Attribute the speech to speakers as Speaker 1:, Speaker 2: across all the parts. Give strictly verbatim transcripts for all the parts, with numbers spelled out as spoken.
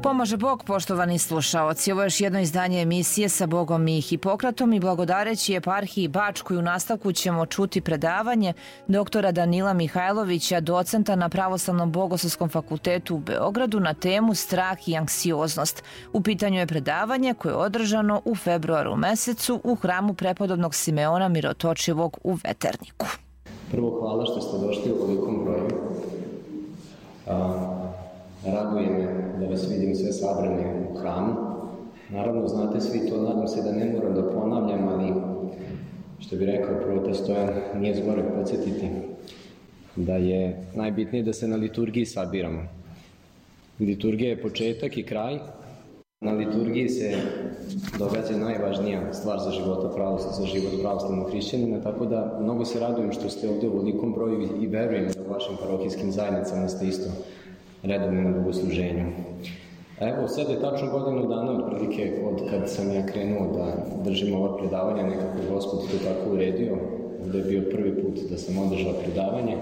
Speaker 1: Pomaže Bog, poštovani slušaoci. Ovo je još jedno izdanje emisije Sa Bogom i Hipokratom i blagodareći eparhiji Bačku i u nastavku ćemo čuti predavanje doktora Danila Mihajlovića, docenta na Pravoslavnom bogoslovskom fakultetu u Beogradu na temu strah i anksioznost. U pitanju je predavanje koje je održano u februaru mesecu u hramu prepodobnog Simeona Mirotočivog u Veterniku.
Speaker 2: Prvo, hvala što ste došli u velikom broju. A... Raduje me da vas vidim sve sabrane u hramu. Naravno, znate svi to, nadam se da ne moram da ponavljam, ali što bi rekao prota Stojan, nije zgoreg podsjetiti da je najbitnije da se na liturgiji sabiramo. Liturgija je početak i kraj. Na liturgiji se događa najvažnija stvar za života pravoslavnog, za život pravoslavnog hrišćanina, tako da mnogo se radujem što ste ovdje u velikom broju i verujem da u vašim parohijskim zajednicama ste isto redovno na bogosluženju. Evo, sad je tačno godinu dana otprilike od kad sam ja krenuo da držim ova predavanja, nekako Gospod to tako uredio. Ovdje je bio prvi put da sam održao predavanje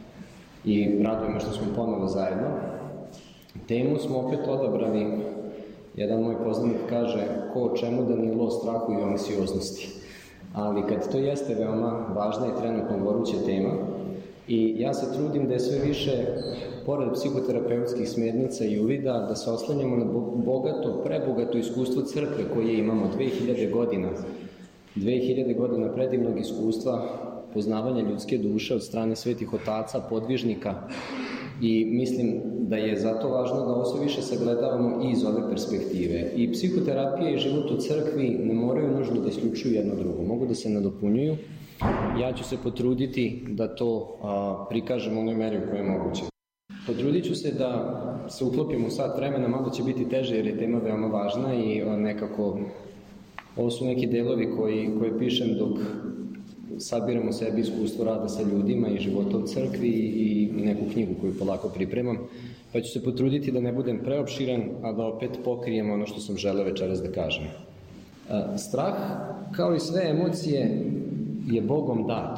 Speaker 2: i radujem me što smo ponovo zajedno. Temu smo opet odabrali, jedan moj poznanik kaže, ko o čemu da nije lo strahu i anksioznosti. Ali kad to jeste veoma važna i trenutno goruća tema, i ja se trudim da je sve više, pored psihoterapeutskih smjernica i uvida, da se oslanjamo na bogato, prebogato iskustvo crkve koje imamo dve hiljade godina. dve hiljade godina predivnog iskustva poznavanja ljudske duše od strane svetih otaca, podvižnika. I mislim da je zato važno da ovo sve više sagledavamo i iz ove perspektive. I psihoterapija i život u crkvi ne moraju nužno da isključuju jedno drugo, mogu da se nadopunjuju. Ja ću se potruditi da to a, prikažem u onoj meri u kojoj je moguće. Potrudit ću se da se uklopim u sat vremena, malo će biti teže jer je tema veoma važna i a, nekako ovo su neki delovi koji, koje pišem dok sabiram u sebi iskustvo rada sa ljudima i života u crkvi i, i neku knjigu koju polako pripremam, pa ću se potruditi da ne budem preopširan, a da opet pokrijem ono što sam želeo večeras da kažem. A, strah, kao i sve emocije, je Bogom dat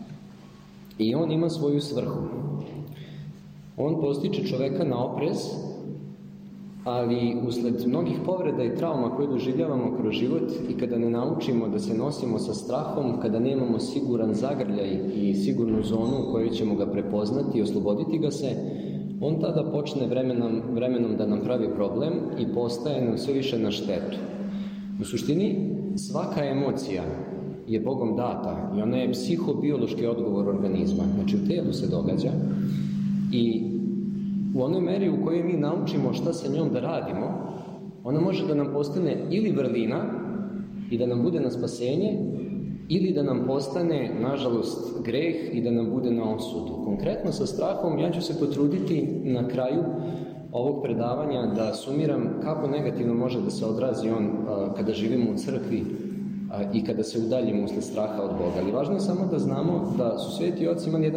Speaker 2: i on ima svoju svrhu. On postiče čoveka na oprez, ali usled mnogih povreda i trauma koje doživljavamo kroz život i kada ne naučimo da se nosimo sa strahom, kada nemamo siguran zagrljaj i sigurnu zonu u kojoj ćemo ga prepoznati i osloboditi ga se, on tada počne vremenom, vremenom da nam pravi problem i postaje nam sve više na štetu. U suštini, svaka emocija je Bogom data i ona je psihobiološki odgovor organizma. Znači u telu se događa i u onoj meri u kojoj mi naučimo šta sa njom da radimo, ona može da nam postane ili vrlina i da nam bude na spasenje, ili da nam postane, nažalost, greh i da nam bude na osudu. Konkretno sa strahom ja ću se potruditi na kraju ovog predavanja da sumiram kako negativno može da se odrazi on a, kada živimo u crkvi i kada se udaljimo usled straha od Boga. Ali važno je samo da znamo da su sveti oci imali jedan